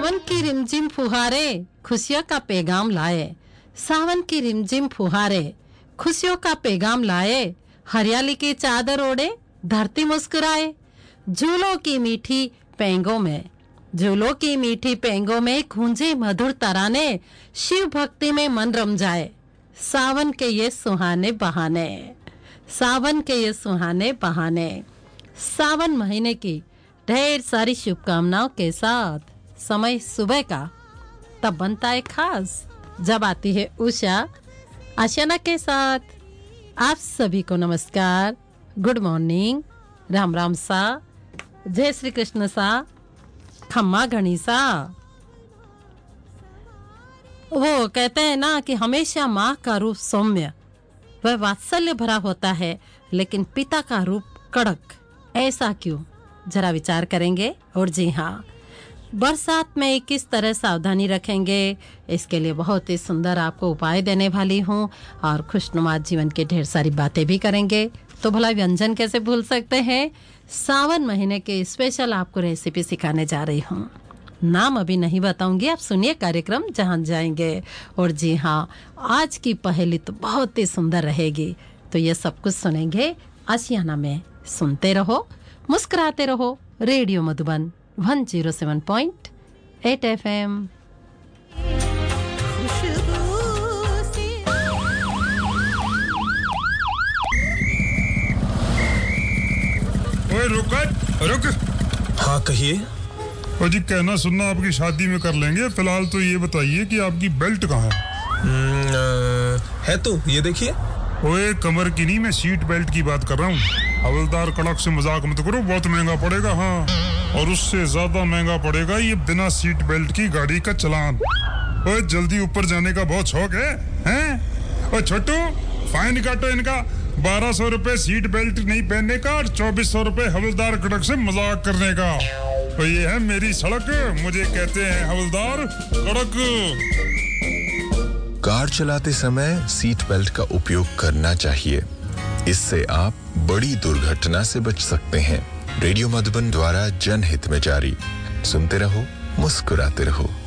सावन की रिमझिम फुहारे खुशियों का पैगाम लाए। सावन की रिमझिम फुहारे खुशियों का पैगाम लाए। हरियाली की चादर ओढ़े धरती मुस्कुराए। झूलों की मीठी पेंगों में, झूलों की मीठी पेंगों में गूंजे मधुर तराने। शिव भक्ति में मन रम जाए। सावन के ये सुहाने बहाने, सावन के ये सुहाने बहाने। सावन महीने की ढेर सारी शुभकामनाओं के साथ समय सुबह का तब बनता है खास जब आती है उषा आशना के साथ। आप सभी को नमस्कार, गुड मॉर्निंग, राम राम सा, जय श्री कृष्ण सा, खम्मा घनी सा। वो कहते हैं ना कि हमेशा माँ का रूप सौम्य वह वात्सल्य भरा होता है, लेकिन पिता का रूप कड़क। ऐसा क्यों, जरा विचार करेंगे। और जी हाँ, बरसात में किस तरह सावधानी रखेंगे, इसके लिए बहुत ही सुंदर आपको उपाय देने वाली हूँ और खुशनुमा जीवन के ढेर सारी बातें भी करेंगे। तो भला व्यंजन कैसे भूल सकते हैं। सावन महीने के स्पेशल आपको रेसिपी सिखाने जा रही हूँ। नाम अभी नहीं बताऊंगी, आप सुनिए कार्यक्रम जहां जाएंगे। और जी हाँ, आज की पहेली तो बहुत ही सुंदर रहेगी। तो ये सब कुछ सुनेंगे आशियाना में। सुनते रहो, मुस्कुराते रहो। Radio Madhuban 107.8 FM। ओए रुक। हाँ कहिए। ओ जी, कहना सुनना आपकी शादी में कर लेंगे। फिलहाल तो ये बताइए कि आपकी बेल्ट कहाँ है तो ये देखिए। ओए कमर की नहीं, मैं सीट बेल्ट की बात कर रहा हूँ। हवलदार कड़क से मजाक मत करो, बहुत महंगा पड़ेगा। हाँ, और उससे ज्यादा महंगा पड़ेगा ये बिना सीट बेल्ट की गाड़ी का चलान। ओए जल्दी ऊपर जाने का बहुत शौक है, हैं? ओए छोटू, फाइन काटो इनका 1200 रुपए सीट बेल्ट नहीं पहनने का और 2400 रुपए हवलदार कड़क से मजाक करने का। तो ये है मेरी सड़क, मुझे कहते हैं हवलदार कड़क। कार चलाते समय सीट बेल्ट का उपयोग करना चाहिए। इससे आप बड़ी दुर्घटना से बच सकते हैं। रेडियो मधुबन द्वारा जनहित में जारी। सुनते रहो, मुस्कुराते रहो।